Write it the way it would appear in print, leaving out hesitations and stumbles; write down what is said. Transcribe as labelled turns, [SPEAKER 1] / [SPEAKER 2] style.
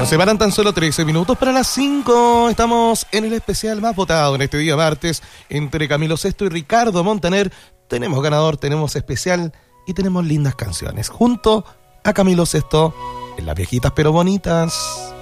[SPEAKER 1] Nos separan tan solo 13 minutos para las 5. Estamos en el especial más votado en este día martes entre Camilo Sesto y Ricardo Montaner. Tenemos ganador, tenemos especial y tenemos lindas canciones. Junto a Camilo Sesto en Las Viejitas pero Bonitas.